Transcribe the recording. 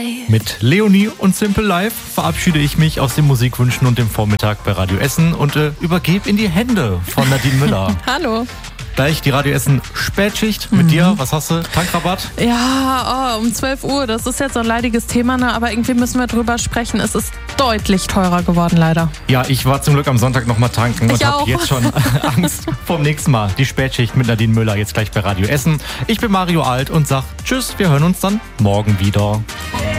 Life. Mit Leonie und Simple Life verabschiede ich mich aus den Musikwünschen und dem Vormittag bei Radio Essen und übergebe in die Hände von Nadine Müller. Hallo. Gleich die Radio Essen Spätschicht mit dir. Was hast du? Tankrabatt? Ja, um 12 Uhr. Das ist jetzt so ein leidiges Thema, ne? Aber irgendwie müssen wir drüber sprechen. Es ist deutlich teurer geworden, leider. Ja, ich war zum Glück am Sonntag nochmal tanken und habe auch. jetzt schon Angst vom nächsten Mal. Die Spätschicht mit Nadine Müller jetzt gleich bei Radio Essen. Ich bin Mario Alt und sag Tschüss, wir hören uns dann morgen wieder.